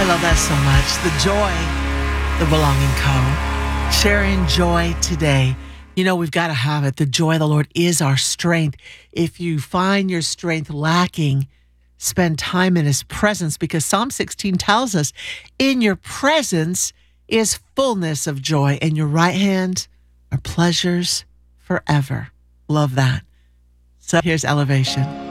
love that so much. The Joy, the Belonging Co. Sharing joy today. You know, we've got to have it. The joy of the Lord is our strength. If you find your strength lacking, spend time in his presence, because Psalm 16 tells us, in your presence is fullness of joy, and your right hand are pleasures forever. Love that. So here's Elevation.